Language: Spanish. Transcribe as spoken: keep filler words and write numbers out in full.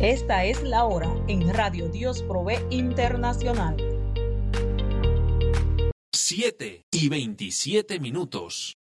Esta es la hora en Radio Dios Provee Internacional. siete y veintisiete minutos.